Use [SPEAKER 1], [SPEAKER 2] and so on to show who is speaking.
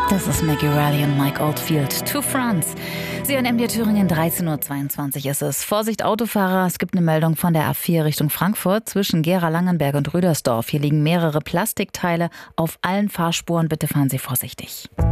[SPEAKER 1] Das ist Maggie Reilly und Mike Oldfield. To France. Sie hören MDR Thüringen, 13:22 Uhr ist es. Vorsicht Autofahrer, es gibt eine Meldung von der A4 Richtung Frankfurt zwischen Gera-Langenberg und Rüdersdorf. Hier liegen mehrere Plastikteile auf allen Fahrspuren. Bitte fahren Sie vorsichtig.